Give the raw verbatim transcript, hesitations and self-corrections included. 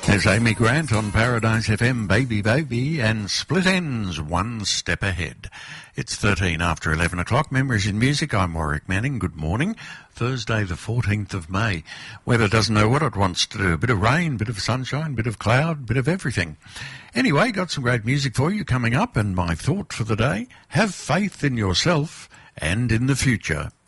There's Amy Grant on Paradise F M, Baby Baby, and Split Ends, One Step Ahead. It's thirteen after eleven o'clock. Memories in Music. I'm Warwick Manning. Good morning. Thursday the fourteenth of May. Weather doesn't know what it wants to do. A bit of rain, bit of sunshine, bit of cloud, bit of everything. Anyway, got some great music for you coming up, and my thought for the day, have faith in yourself and in the future.